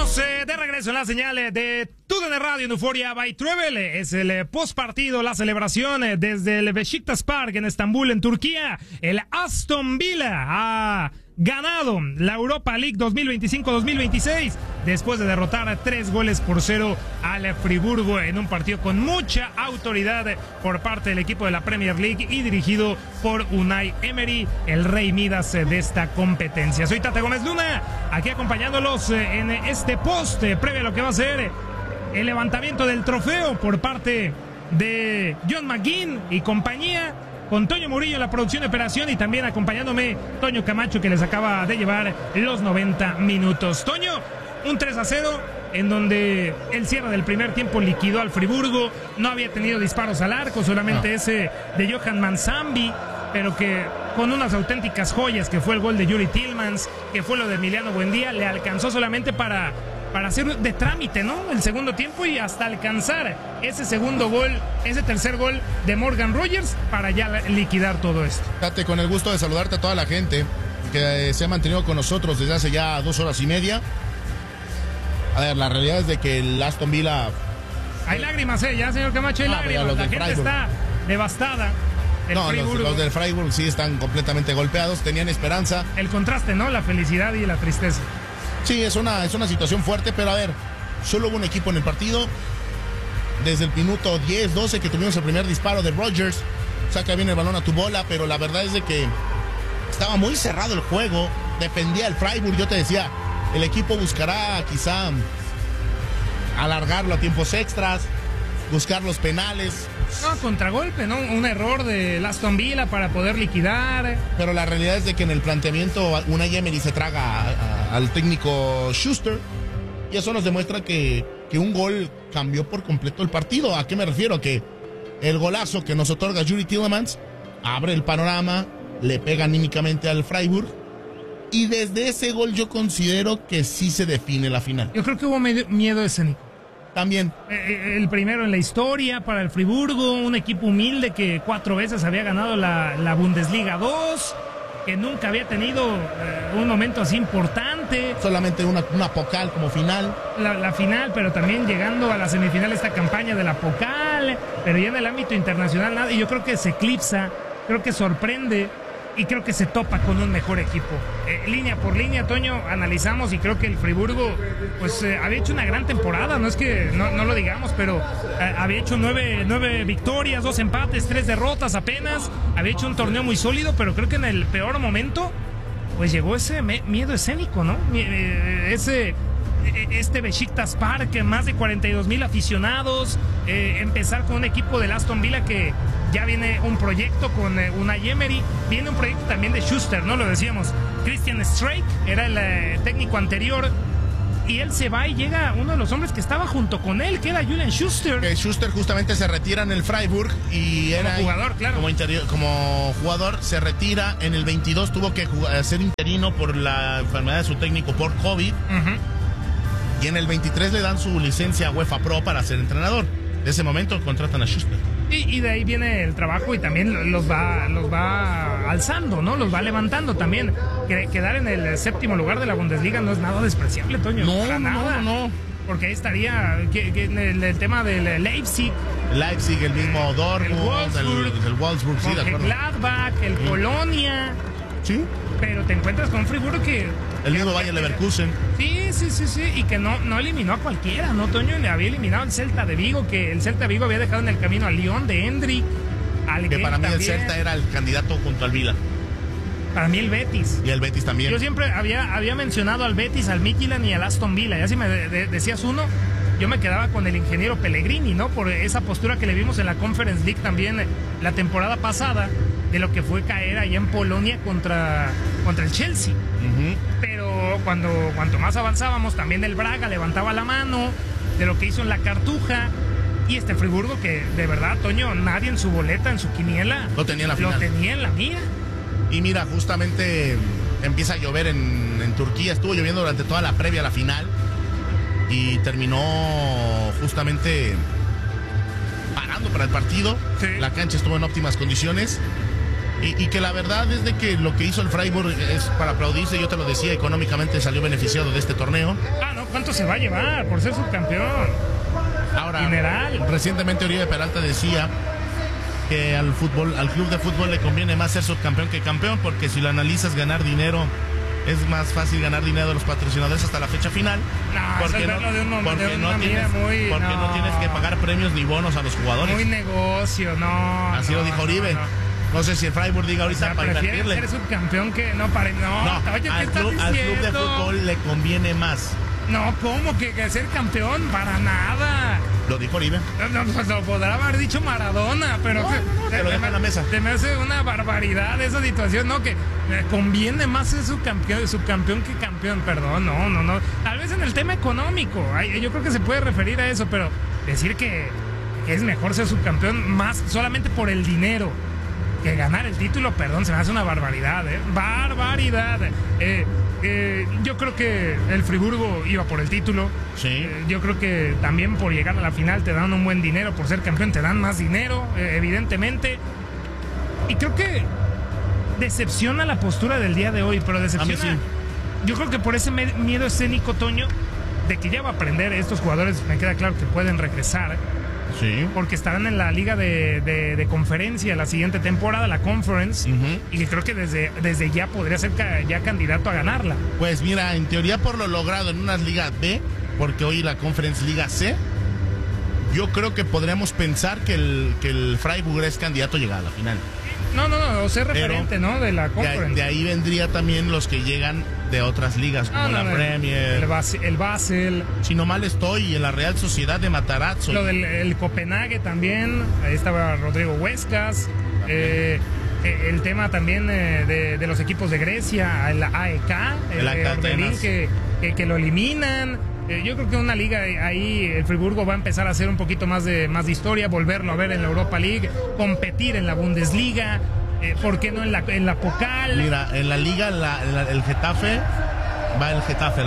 Estamos de regreso en la señal de TUDN Radio en Euphoria by Travel. Es el postpartido, la celebración desde el Beşiktaş Park en Estambul, en Turquía. El Aston Villa ha ganado la Europa League 2025-2026 después de derrotar 3-0 al Friburgo en un partido con mucha autoridad por parte del equipo de la Premier League y dirigido por Unai Emery, el rey Midas de esta competencia. Soy Tata Gómez Luna, aquí acompañándolos en este post previo a lo que va a ser el levantamiento del trofeo por parte de John McGinn y compañía, con Toño Murillo en la producción de operación y también acompañándome Toño Camacho, que les acaba de llevar los 90 minutos. Toño, un 3-0 en donde el cierre del primer tiempo liquidó al Friburgo. No había tenido disparos al arco, solamente ese de Johan Manzambi, pero que con unas auténticas joyas, que fue el gol de Yuri Tillmans, que fue lo de Emiliano Buendía, le alcanzó solamente para hacer de trámite, ¿no? El segundo tiempo y hasta alcanzar ese segundo gol, ese tercer gol de Morgan Rogers para ya liquidar todo esto. Date, con el gusto de saludarte a toda la gente que se ha mantenido con nosotros desde hace ya 2 horas y media. A ver, la realidad es de que el Aston Villa... Hay lágrimas, ya, señor Camacho, hay lágrimas. La gente está devastada. No, los del Freiburg sí están completamente golpeados, tenían esperanza. El contraste, ¿no? La felicidad y la tristeza. Sí, es una situación fuerte, pero a ver, solo hubo un equipo en el partido. Desde el minuto 10, 12 que tuvimos el primer disparo de Rogers, saca bien el balón a tu bola, pero la verdad es de que estaba muy cerrado el juego, dependía el Freiburg. Yo te decía, el equipo buscará quizá alargarlo a tiempos extras, buscar los penales. No, contragolpe, ¿no? Un error de Aston Villa para poder liquidar. Pero la realidad es de que en el planteamiento Unai Emery se traga al técnico Schuster. Y eso nos demuestra que un gol cambió por completo el partido. ¿A qué me refiero? Que el golazo que nos otorga Yuri Tillmans abre el panorama, le pega anímicamente al Freiburg. Y desde ese gol yo considero que sí se define la final. Yo creo que hubo miedo escénico. También. El primero en la historia para el Friburgo, un equipo humilde que 4 veces había ganado la Bundesliga 2, que nunca había tenido un momento así importante. Solamente una Pokal como final. La final, pero también llegando a la semifinal esta campaña de la Pokal, pero ya en el ámbito internacional nada. Y yo creo que se eclipsa, creo que sorprende y creo que se topa con un mejor equipo. Línea por línea, Toño, analizamos y creo que el Friburgo pues había hecho una gran temporada, no es que no lo digamos, pero había hecho 9 victorias, 2 empates, 3 derrotas apenas, había hecho un torneo muy sólido, pero creo que en el peor momento pues llegó ese miedo escénico, ¿no? Este Beşiktaş Park, más de 42,000 aficionados, empezar con un equipo del Aston Villa que ya viene un proyecto con Unai Emery, viene un proyecto también de Schuster, ¿no? Lo decíamos, Christian Streich era el técnico anterior y él se va y llega uno de los hombres que estaba junto con él, que era Julian Schuster. Schuster justamente se retira en el Freiburg y era como jugador, claro. Como jugador se retira, en el 22 tuvo que ser interino por la enfermedad de su técnico por COVID. Y en el 23 le dan su licencia a UEFA Pro para ser entrenador. De ese momento contratan a Schuster. Y de ahí viene el trabajo y también los va alzando, ¿no? Los va levantando también. Quedar en el 7º lugar de la Bundesliga no es nada despreciable, Toño. No. Porque ahí estaría el tema del Leipzig. El mismo Dortmund, el Wolfsburg, sí, de acuerdo. El Gladbach, el Colonia. Sí. Pero te encuentras con un Friburgo que... El mismo Bayer Leverkusen. Sí. Y que no eliminó a cualquiera, ¿no, Toño? Le había eliminado al Celta de Vigo, que el Celta de Vigo había dejado en el camino al Lyon de Hendrik. Que para mí el Celta era el candidato junto al Vila. Para mí el Betis. Y el Betis también. Yo siempre había mencionado al Betis, al Midtjylland y al Aston Villa. Ya si me decías uno, yo me quedaba con el ingeniero Pellegrini, ¿no? Por esa postura que le vimos en la Conference League también la temporada pasada, de lo que fue caer allá en Polonia contra el Chelsea. Pero cuanto más avanzábamos, también el Braga levantaba la mano, de lo que hizo en la Cartuja. Y este Friburgo que, de verdad, Toño, nadie en su boleta, en su quiniela, lo tenía en la final. Lo tenía en la mira. Y mira, justamente empieza a llover en Turquía. Estuvo lloviendo durante toda la previa a la final. Y terminó justamente parando para el partido. Sí. La cancha estuvo en óptimas condiciones. Y que la verdad es de que lo que hizo el Freiburg es para aplaudirse. Yo te lo decía, económicamente salió beneficiado de este torneo. No, ¿Cuánto se va a llevar por ser subcampeón? Ahora, Dineral. recientemente Oribe Peralta decía que al club de fútbol le conviene más ser subcampeón que campeón, porque si lo analizas, ganar dinero es más fácil ganar dinero de los patrocinadores hasta la fecha final. No, porque eso es verlo de un momento, porque de no una tienes, manera muy... porque no tienes que pagar premios ni bonos a los jugadores. Muy negocio, no. Así lo dijo Oribe. No sé si el Freiburg diga ahorita, o sea, para prefieren invertirle. ser subcampeón que no pare. No, oye, ¿qué al estás club diciendo? de fútbol le conviene más. No, ¿cómo que ser campeón? Para nada. Lo dijo Oribe. No, pues lo podrá haber dicho Maradona, pero te lo dejo en la mesa. Te me hace una barbaridad esa situación, ¿no? Que conviene más ser subcampeón que campeón, perdón, no. Tal vez en el tema económico, yo creo que se puede referir a eso, pero decir que es mejor ser subcampeón más solamente por el dinero que ganar el título, perdón, se me hace una barbaridad, barbaridad. Yo creo que el Friburgo iba por el título. Sí. Yo creo que también por llegar a la final te dan un buen dinero, por ser campeón te dan más dinero, evidentemente. Y creo que decepciona la postura del día de hoy, pero decepciona. A mí sí. Yo creo que por ese miedo escénico, Toño, de que ya va a aprender, estos jugadores me queda claro que pueden regresar. Sí. Porque estarán en la liga de conferencia la siguiente temporada, la Conference, y que creo que desde ya podría ser ya candidato a ganarla. Pues mira, en teoría por lo logrado en unas ligas B, porque hoy la Conference Liga C, yo creo que podríamos pensar que el Freiburg es candidato a llegar a la final. No, o ser referente, ¿no? De la Conference. De ahí vendría también los que llegan de otras ligas, como la Premier. El Basel. Si no mal estoy, en la Real Sociedad de Matarazzo. Lo del el Copenhague también. Ahí estaba Rodrigo Huescas. El tema también de los equipos de Grecia, el AEK, el Orbelín, que lo eliminan. Yo creo que una liga ahí, el Friburgo va a empezar a hacer un poquito más de historia, volverlo a ver en la Europa League, competir en la Bundesliga, ¿por qué no en la Pokal? Mira, en la liga, el Getafe, va el Getafe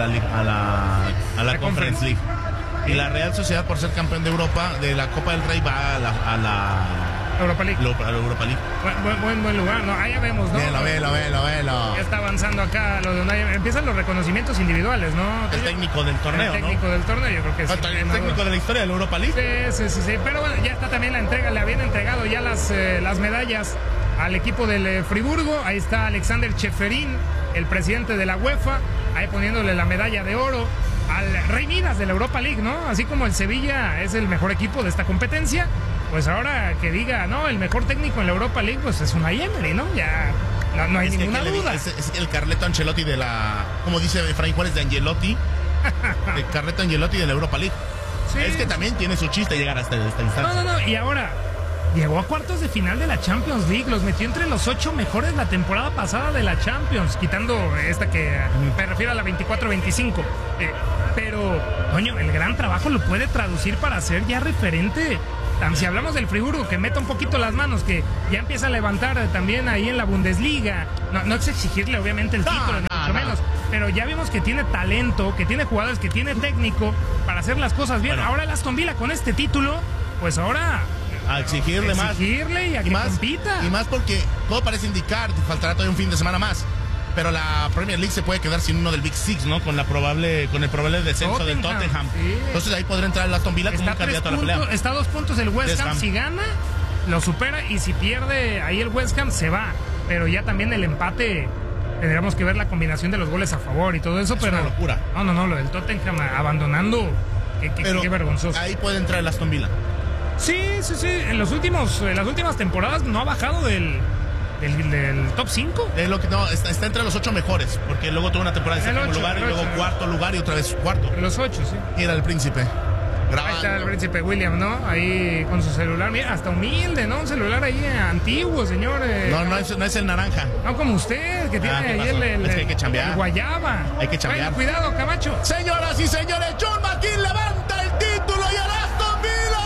a la Conference League. Y la Real Sociedad, por ser campeón de Europa, de la Copa del Rey, va a la Europa League. A la Europa League. Buen lugar, ¿no? Ahí ya vemos, ¿no? Velo. Ya está avanzando acá lo de Unai. Empiezan los reconocimientos individuales, ¿no? El técnico del torneo, El técnico del torneo, yo creo que sí. El técnico de la historia de la Europa League. Sí. Pero bueno, ya está también la entrega. Le habían entregado ya las medallas al equipo del Friburgo. Ahí está Alexander Cheferín, el presidente de la UEFA, ahí poniéndole la medalla de oro al Rey Midas de la Europa League, ¿no? Así como el Sevilla es el mejor equipo de esta competencia, pues ahora que diga, no, el mejor técnico en la Europa League, pues es Unai Emery, ¿no? Ya no hay ninguna duda. Es el Carleto Ancelotti de la, como dice Efraín Juárez, de Angelotti, el Carleto Ancelotti de la Europa League. Sí. Es que también tiene su chiste llegar hasta esta instancia. No, y ahora llegó a cuartos de final de la Champions League, los metió entre los 8 mejores la temporada pasada de la Champions, quitando esta que me refiero a la 24-25. Pero, coño, el gran trabajo lo puede traducir para ser ya referente. Si hablamos del Friburgo, que meta un poquito las manos, que ya empieza a levantar también ahí en la Bundesliga. No es exigirle obviamente el título, ni mucho menos, pero ya vimos que tiene talento, que tiene jugadores, que tiene técnico para hacer las cosas bien. Bueno, ahora el Aston Villa con este título, pues ahora a exigirle más y a que compita. Y más porque todo parece indicar, faltará todavía un fin de semana más, pero la Premier League se puede quedar sin uno del Big Six, ¿no? Con el probable descenso del Tottenham. Sí. Entonces ahí podrá entrar el Aston Villa como un candidato a la pelea. Está a 2 puntos el West Ham. Si gana, lo supera, y si pierde ahí el West Ham, se va. Pero ya también el empate, tendríamos que ver la combinación de los goles a favor y todo eso. Pero una locura. No, lo del Tottenham abandonando, qué vergonzoso. Ahí puede entrar el Aston Villa. Sí. En las últimas temporadas no ha bajado del top 5. Está entre los 8 mejores, porque luego tuvo una temporada de séptimo lugar y luego cuarto lugar y otra vez cuarto. Los 8, sí. Y era el príncipe. Grabando. Ahí está el príncipe William, ¿no? Ahí con su celular. Mira, hasta humilde, ¿no? Un celular ahí antiguo, señor. No es el naranja. No como usted, que tiene ahí es que hay que chambear. El guayaba. Hay que chambear. Bueno, cuidado, Camacho. Señoras y señores, John McGinn levanta el título y el Aston Villa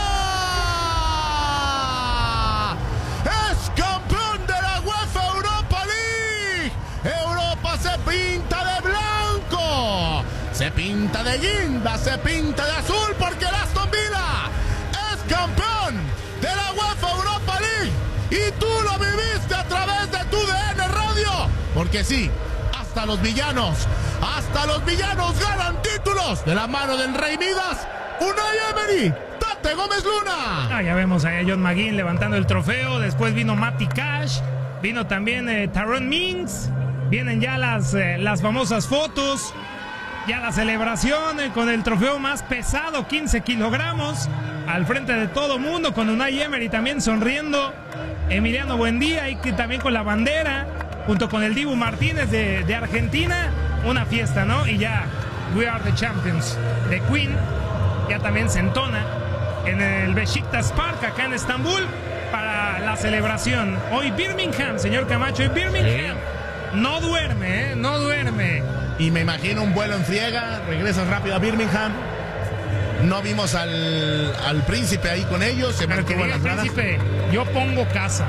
es campeón de la UEFA Europa League. Europa se pinta de blanco, se pinta de guinda, se pinta de azul, porque el Aston Villa es campeón de la UEFA Europa League. Y tú lo viviste a través de tu DN Radio, porque sí, hasta los villanos, hasta hasta los villanos ganan títulos de la mano del Rey Midas. Unai Emery, Tate Gómez Luna. Ya vemos a John McGinn levantando el trofeo. Después vino Matty Cash, vino también Tyrone Mings. Vienen ya las famosas fotos. Ya la celebración con el trofeo más pesado, 15 kilogramos, al frente de todo mundo, con Unai Emery también sonriendo, Emiliano Buendía y que también con la bandera, junto con el Dibu Martínez de Argentina, una fiesta, ¿no? Y ya, We Are the Champions de Queen, ya también se entona en el Beşiktaş Park, acá en Estambul, para la celebración. Hoy Birmingham, señor Camacho, hoy Birmingham, no duerme, no duerme. Y me imagino un vuelo en friega, regresas rápido a Birmingham. No vimos al príncipe ahí con ellos. Se Pero que diga el príncipe, yo pongo casa.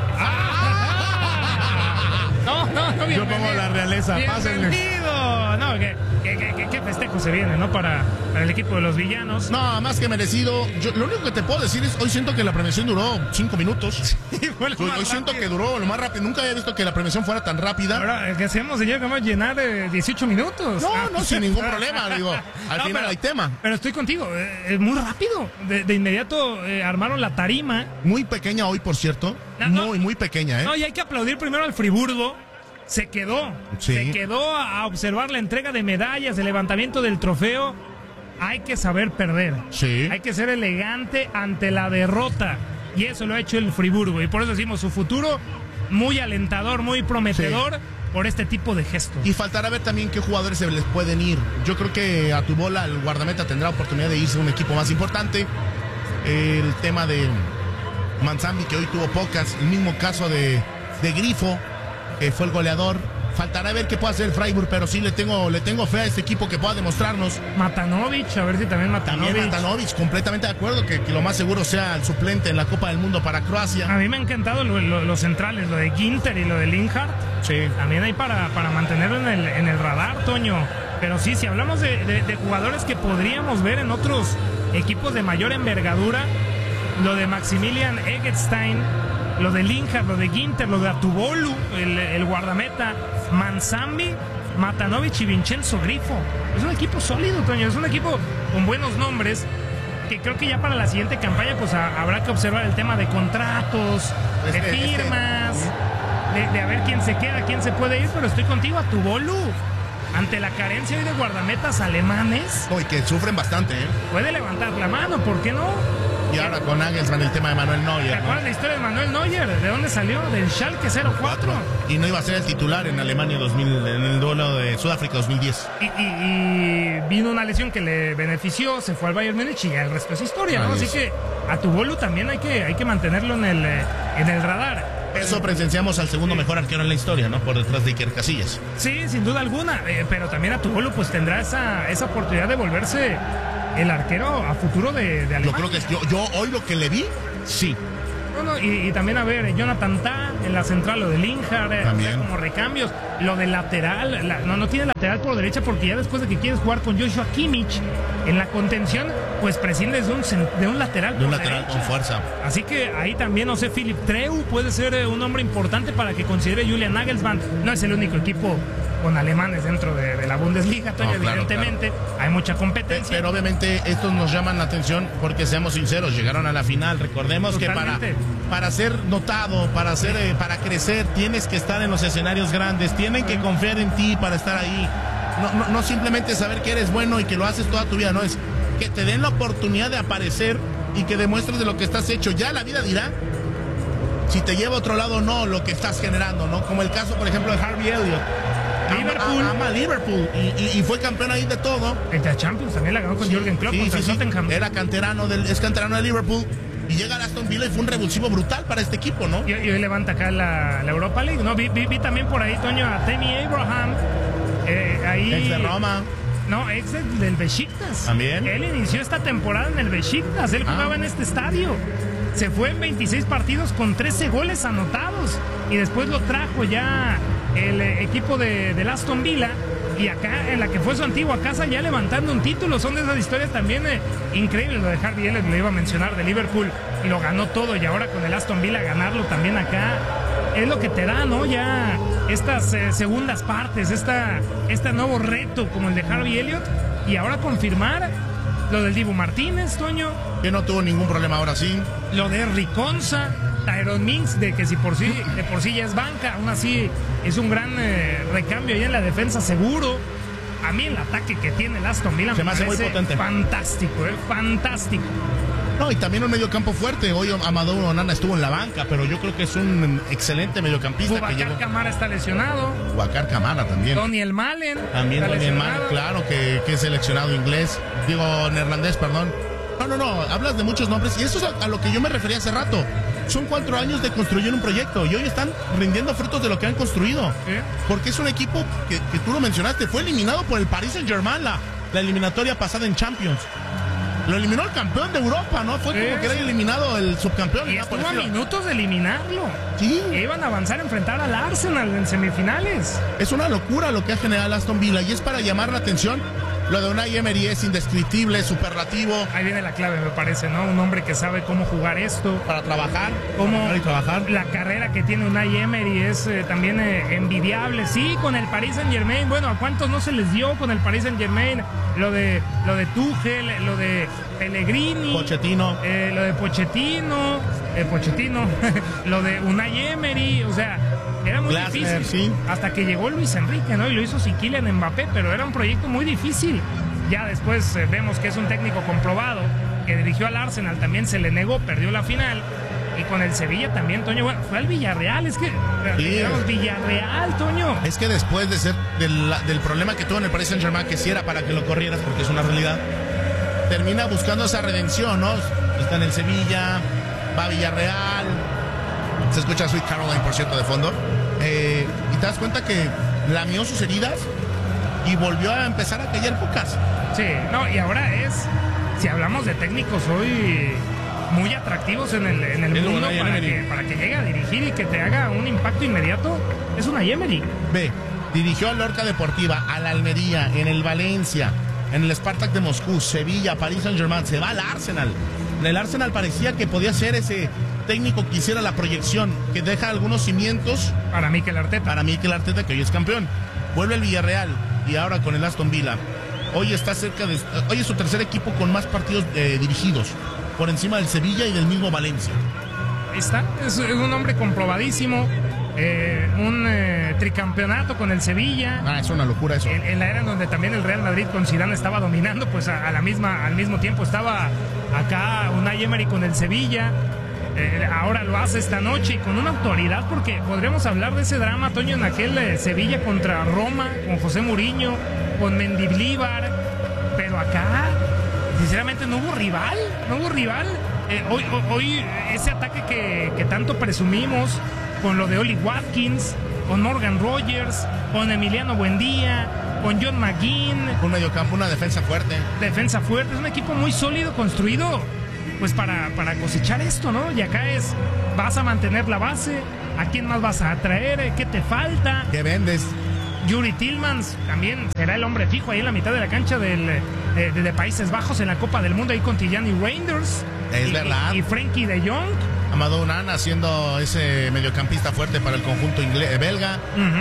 No, bienvenido. Yo pongo la realeza, pásenle. Bienvenido. No, qué festejo se viene, ¿no? Para el equipo de los villanos. No, más que merecido. Lo único que te puedo decir es, hoy siento que la premiación duró 5 minutos. Hoy siento que duró lo más rápido. Nunca había visto que la premiación fuera tan rápida. Ahora, ¿qué hacemos, señor? Vamos a llenar 18 minutos. No, sin ningún problema, digo. Al final hay tema. Pero estoy contigo, muy rápido. De inmediato armaron la tarima. Muy pequeña hoy, por cierto. Muy pequeña, ¿eh? No, y hay que aplaudir primero al Friburgo. Se quedó a observar la entrega de medallas, el levantamiento del trofeo. Hay que saber perder. Sí. Hay que ser elegante ante la derrota. Y eso lo ha hecho el Friburgo. Y por eso decimos su futuro muy alentador, muy prometedor por este tipo de gestos. Y faltará ver también qué jugadores se les pueden ir. Yo creo que a Tubola, el guardameta, tendrá oportunidad de irse a un equipo más importante. El tema de Manzambi, que hoy tuvo pocas. El mismo caso de Grifo, que fue el goleador. Faltará ver qué puede hacer el Freiburg, pero sí le tengo fe a este equipo que pueda demostrarnos. Matanovic, a ver si también Matanovic, completamente de acuerdo que lo más seguro sea el suplente en la Copa del Mundo para Croacia. A mí me ha encantado los centrales, lo de Ginter y lo de Linhart. Sí. También hay para mantenerlo en el radar, Toño. Pero sí, si hablamos de jugadores que podríamos ver en otros equipos de mayor envergadura, lo de Maximilian Eggestein, lo de Linhart, lo de Ginter, lo de Atubolu, el guardameta, Manzambi, Matanovic y Vincenzo Grifo. Es un equipo sólido, Toño, es un equipo con buenos nombres, que creo que ya para la siguiente campaña pues habrá que observar el tema de contratos, de firmas, de a ver quién se queda, quién se puede ir, pero estoy contigo, Atubolu. Ante la carencia hoy de guardametas alemanes. Y que sufren bastante, ¿eh? Puede levantar la mano, ¿por qué no? Y ahora con Nagelsmann el tema de Manuel Neuer. ¿Te acuerdas la historia de Manuel Neuer? ¿De dónde salió? Del Schalke 04. Y no iba a ser el titular en Alemania en el duelo de Sudáfrica 2010. Y vino una lesión que le benefició, se fue al Bayern Múnich y el resto es historia, ¿no? Así que a Tubolu también hay que mantenerlo en el radar. Eso presenciamos al segundo mejor arquero en la historia, ¿no? Por detrás de Iker Casillas. Sí, sin duda alguna. Pero también Atubolu pues tendrá esa oportunidad de volverse el arquero a futuro de Alemania. Yo creo que yo hoy lo que le vi, sí. Y también, a ver, Jonathan Tah en la central, lo de Linhart, como recambios, lo de lateral, no tiene lateral por derecha porque ya después de que quieres jugar con Joshua Kimmich en la contención, pues prescindes de un lateral. De un lateral con fuerza. Así que ahí también, no sé, Philipp Treu puede ser un hombre importante para que considere Julian Nagelsmann. No es el único equipo con alemanes dentro de la Bundesliga, Toño, evidentemente. Claro. Hay mucha competencia. Pero obviamente estos nos llaman la atención porque, seamos sinceros, llegaron a la final. Recordemos totalmente. Que para ser notado, para crecer, tienes que estar en los escenarios grandes, tienen que confiar en ti para estar ahí. No simplemente saber que eres bueno y que lo haces toda tu vida, no, es que te den la oportunidad de aparecer y que demuestres de lo que estás hecho. Ya la vida dirá si te lleva a otro lado o no lo que estás generando, ¿no? Como el caso, por ejemplo, de Harvey Elliott. Ama Liverpool y fue campeón ahí de todo. En la Champions también la ganó con Jürgen Klopp contra Tottenham. Era es canterano de Liverpool y llega a Aston Villa y fue un revulsivo brutal para este equipo, ¿no? Y hoy levanta acá la Europa League, ¿no? Vi también por ahí, Toño, a Tammy Abraham. Ahí, ex de Roma. No, ex del Beşiktaş. También. Él inició esta temporada en el Beşiktaş. Él jugaba en este estadio. Se fue en 26 partidos con 13 goles anotados. Y después lo trajo ya el equipo del Aston Villa. Y acá, en la que fue su antigua casa, ya levantando un título. Son de esas historias también increíbles. Lo de Harvey Elliott, lo iba a mencionar, de Liverpool. Lo ganó todo y ahora con el Aston Villa ganarlo también acá es lo que te da, ¿no? Ya estas segundas partes, este nuevo reto como el de Harvey Elliott, y ahora confirmar lo del Dibu Martínez, Toño. Que no tuvo ningún problema ahora sí. Lo de Riconza, Tyrone Mings, de que si de por sí ya es banca, aún así es un gran recambio ahí en la defensa seguro. A mí el ataque que tiene el Aston Villa se me hace muy potente. Fantástico, fantástico. No, y también un mediocampo fuerte. Hoy Amadou Onana estuvo en la banca, pero yo creo que es un excelente mediocampista. Boubacar Kamara está lesionado. Boubacar Kamara también. Daniel Malen. También Daniel Malen, claro, que es seleccionado inglés. Digo, neerlandés, perdón. No, hablas de muchos nombres. Y eso es a lo que yo me refería hace rato. Son 4 años de construir un proyecto y hoy están rindiendo frutos de lo que han construido. ¿Sí? Porque es un equipo que tú lo mencionaste, fue eliminado por el Paris Saint-Germain la eliminatoria pasada en Champions. Lo eliminó el campeón de Europa, ¿no? Fue como que era eliminado el subcampeón. Y estuvo a minutos de eliminarlo. Sí. E iban a avanzar a enfrentar al Arsenal en semifinales. Es una locura lo que ha generado Aston Villa y es para llamar la atención. Lo de Unai Emery es indescriptible, superlativo. Ahí viene la clave, me parece, ¿no? Un hombre que sabe cómo jugar esto. Para trabajar. Trabajar. La carrera que tiene Unai Emery es también envidiable. Sí, con el Paris Saint-Germain. Bueno, ¿a cuántos no se les dio con el Paris Saint-Germain? Lo de Tuchel, lo de Pellegrini. Pochettino. Lo de Pochettino. Lo de Unai Emery. O sea, era muy difícil. Sí. Hasta que llegó Luis Enrique, ¿no? Y lo hizo sin Kylian Mbappé, pero era un proyecto muy difícil. Ya después vemos que es un técnico comprobado, que dirigió al Arsenal, también se le negó, perdió la final. Y con el Sevilla también, Toño, bueno, fue al Villarreal, es que digamos, Villarreal, Toño. Es que después de ser del problema que tuvo en el Paris Saint-Germain, que sí era para que lo corrieras, porque es una realidad, termina buscando esa redención, ¿no? Está en el Sevilla, va a Villarreal, se escucha Sweet Caroline, por cierto, de fondo, y te das cuenta que lamió sus heridas y volvió a empezar a callar pocas. Sí, no, y ahora si hablamos de técnicos hoy muy atractivos en el mundo para que llegue a dirigir y que te haga un impacto inmediato, es Unai Emery. Dirigió al Lorca Deportiva, a la Almería, en el Valencia, en el Spartak de Moscú, Sevilla, Paris Saint-Germain, se va al Arsenal. En el Arsenal parecía que podía ser ese técnico que hiciera la proyección, que deja algunos cimientos para Mikel Arteta, que hoy es campeón. Vuelve al Villarreal y ahora con el Aston Villa. Hoy está hoy es su tercer equipo con más partidos dirigidos, por encima del Sevilla y del mismo Valencia. Ahí está, es un hombre comprobadísimo. Un tricampeonato con el Sevilla. Es una locura eso. En la era en donde también el Real Madrid con Zidane estaba dominando, pues al mismo tiempo estaba acá Unai Emery con el Sevilla. Ahora lo hace esta noche y con una autoridad, porque podríamos hablar de ese drama, Toño, en aquel Sevilla contra Roma, con José Mourinho, con Mendilibar, pero acá sinceramente no hubo rival. Hoy ese ataque que tanto presumimos, con lo de Oli Watkins, con Morgan Rogers, con Emiliano Buendía, con John McGinn. Un mediocampo, una defensa fuerte. Es un equipo muy sólido, construido pues para cosechar esto, ¿no? Y acá vas a mantener la base, ¿a quién más vas a atraer? ¿Qué te falta? ¿Qué vendes? Yuri Tillmans también será el hombre fijo ahí en la mitad de la cancha de Países Bajos en la Copa del Mundo, ahí con Tijani Reinders. Es verdad. Y Frenkie de Jong. Amadou Onana siendo ese mediocampista fuerte para el conjunto belga.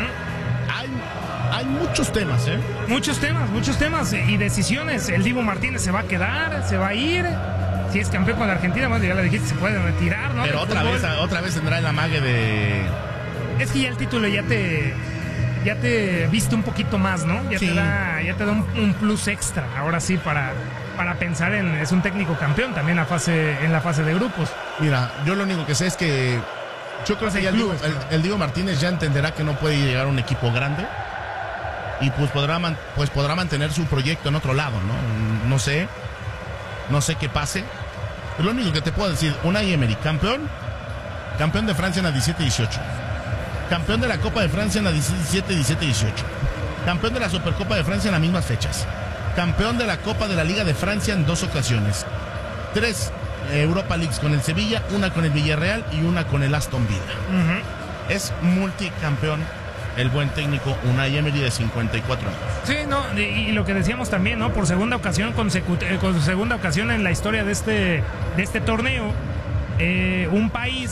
Hay muchos temas, ¿eh? Muchos temas y decisiones. El Dibu Martínez se va a quedar, se va a ir. Si es campeón con la Argentina, bueno, ya le dijiste, se puede retirar, ¿no? Pero otra vez tendrá el amague de... Es que ya el título ya te viste un poquito más, ¿no? Ya te da un plus extra. Ahora sí, para pensar es un técnico campeón también en la fase de grupos. Mira, yo lo único que sé es que yo creo que ya el Dibu Martínez ya entenderá que no puede llegar a un equipo grande y pues podrá mantener su proyecto en otro lado, ¿no? No sé qué pase. Pero lo único que te puedo decir, Unai Emery, campeón de Francia en la 17-18. Campeón de la Copa de Francia en la 17-18. Campeón de la Supercopa de Francia en las mismas fechas. Campeón de la Copa de la Liga de Francia en 2 ocasiones. 3 Europa Leagues con el Sevilla, una con el Villarreal y una con el Aston Villa. Es multicampeón el buen técnico Unai Emery, de 54 años. Sí, no, y lo que decíamos también, ¿no? Por segunda ocasión en la historia de este torneo, un país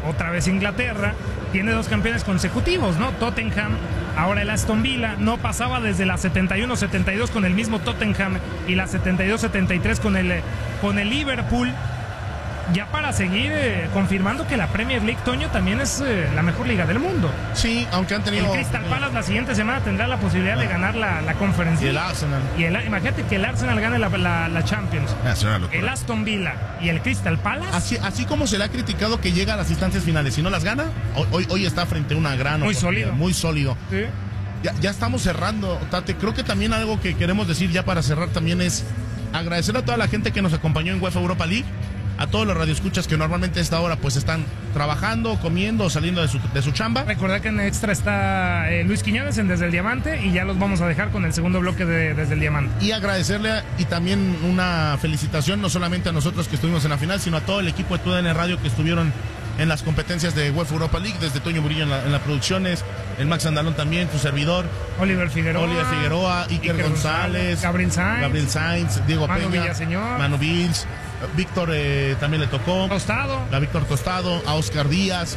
otra vez Inglaterra, tiene 2 campeones consecutivos, ¿no? Tottenham, ahora el Aston Villa, no pasaba desde la 71-72 con el mismo Tottenham y la 72-73 con el Liverpool. Ya para seguir confirmando que la Premier League, Toño, también es la mejor liga del mundo. Sí, aunque han tenido... El Crystal Palace la siguiente semana tendrá la posibilidad de ganar la Conference Y el League. Arsenal. Imagínate que el Arsenal gane la Champions. El Aston Villa y el Crystal Palace. Así como se le ha criticado que llega a las instancias finales, si no las gana, hoy está frente a una gran Muy oportunidad, sólido. muy sólido. Sí. Ya estamos cerrando, Tate. Creo que también algo que queremos decir ya para cerrar también es agradecer a toda la gente que nos acompañó en UEFA Europa League, a todos los radioescuchas que normalmente a esta hora pues están trabajando, comiendo o saliendo de su chamba. Recordad que en extra está Luis Quiñones en Desde el Diamante y ya los vamos a dejar con el segundo bloque de Desde el Diamante. Y agradecerle y también una felicitación no solamente a nosotros que estuvimos en la final, sino a todo el equipo de TUDN Radio que estuvieron en las competencias de UEFA Europa League, desde Toño Murillo en las producciones, el Max Andalón también, tu servidor, Oliver Figueroa, Iker González, Gabriel Sainz, Diego Manu Peña, Villaseñor, Manu Bills, Víctor también le tocó, a Víctor Tostado, a Oscar Díaz,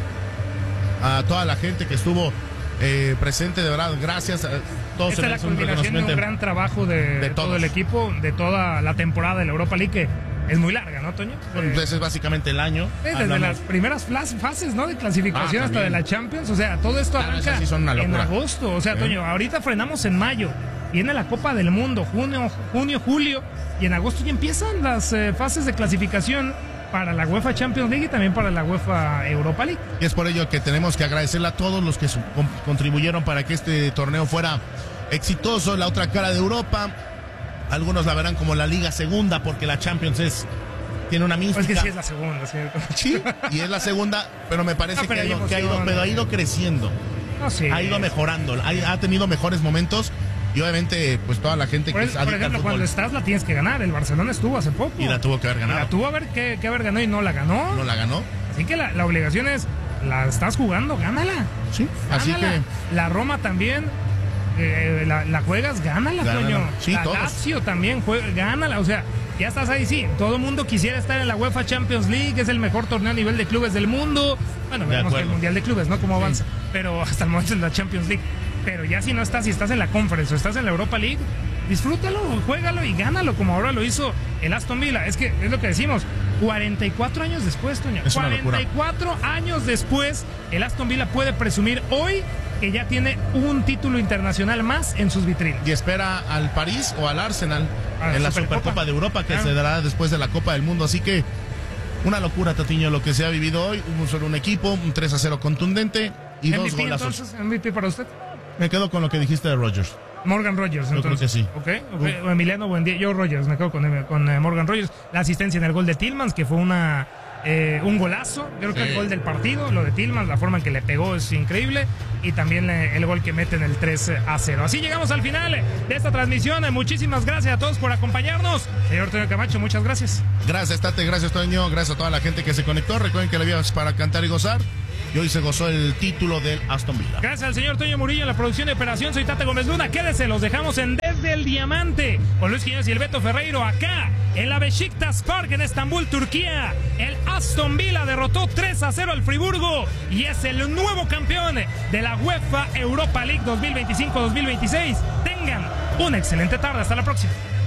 a toda la gente que estuvo presente, de verdad, gracias a todos. Esta es la culminación de un gran trabajo de todo el equipo, de toda la temporada de la Europa League, que es muy larga, ¿no, Toño? Entonces es básicamente el año. Desde las primeras fases, ¿no? De clasificación hasta de la Champions. O sea, todo esto arranca en agosto. O sea, Toño, ahorita frenamos en mayo. Viene la Copa del Mundo, junio, julio. Y en agosto ya empiezan las fases de clasificación para la UEFA Champions League y también para la UEFA Europa League. Y es por ello que tenemos que agradecerle a todos los que contribuyeron para que este torneo fuera exitoso. La otra cara de Europa. Algunos la verán como la Liga Segunda porque la Champions tiene una mística. Es que sí es la segunda, ¿cierto? Sí, y es la segunda, pero me parece que ha ido creciendo. Sí. Ha ido mejorando, ha tenido mejores momentos y obviamente pues toda la gente por es adicta por ejemplo, al fútbol. Cuando estás la tienes que ganar. El Barcelona estuvo hace poco. Y la tuvo que haber ganado. La tuvo que haber ganado y no la ganó. No la ganó. Así que la obligación es, la estás jugando, gánala. Sí, así que... La Roma también... la juegas, gánala, Toño. Sí, la todos. Lazio también, gánala. O sea, ya estás ahí, sí. Todo el mundo quisiera estar en la UEFA Champions League, es el mejor torneo a nivel de clubes del mundo. Bueno, veremos el Mundial de Clubes, ¿no? Cómo avanza. Pero hasta el momento es la Champions League. Pero ya si no estás, si estás en la Conference o estás en la Europa League, disfrútalo, juégalo y gánalo, como ahora lo hizo el Aston Villa. Es que es lo que decimos, 44 años después, Toño. 44 años después, el Aston Villa puede presumir hoy que ya tiene un título internacional más en sus vitrinas. Y espera al París o al Arsenal en la Supercopa de Europa que se dará después de la Copa del Mundo. Así que una locura, Tatiño, lo que se ha vivido hoy. Solo un equipo, un 3-0 contundente y MVP, 2 golazos. Entonces, MVP para usted. Me quedo con lo que dijiste de Rodgers. Morgan Rogers, yo creo que sí. Okay. Emiliano Buendía, yo Rogers, me quedo con Morgan Rogers. La asistencia en el gol de Tillmans, que fue un golazo. Creo que el gol del partido, lo de Tillmans, la forma en que le pegó es increíble. Y también el gol que mete en el 3-0. Así llegamos al final de esta transmisión. Muchísimas gracias a todos por acompañarnos. Señor Toño Camacho, muchas gracias. Gracias, Tate, gracias, Toño. Gracias a toda la gente que se conectó. Recuerden que la vida es para cantar y gozar. Y hoy se gozó el título del Aston Villa. Gracias al señor Toño Murillo en la producción de operación. Soy Tate Gómez Luna. Quédese, los dejamos en Desde el Diamante con Luis Quiñones y el Beto Ferreiro acá en la Beşiktaş Park en Estambul, Turquía. El Aston Villa derrotó 3-0 al Friburgo y es el nuevo campeón de la UEFA Europa League 2025-2026. Tengan una excelente tarde. Hasta la próxima.